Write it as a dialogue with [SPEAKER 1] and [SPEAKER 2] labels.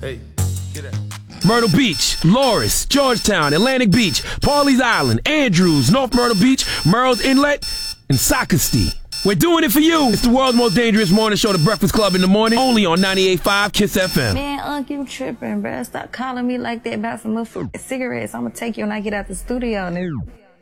[SPEAKER 1] Hey, get that.
[SPEAKER 2] Myrtle Beach, Loris, Georgetown, Atlantic Beach, Pawleys Island, Andrews, North Myrtle Beach, Merle's Inlet, and Socastee. We're doing it for you. It's the world's most dangerous morning show, The Breakfast Club in the morning, only on 98.5 Kiss FM.
[SPEAKER 3] Man, Unc, you tripping, bruh. Stop calling me like that about some motherfucking cigarettes. I'm gonna take you when I get out the studio, nigga.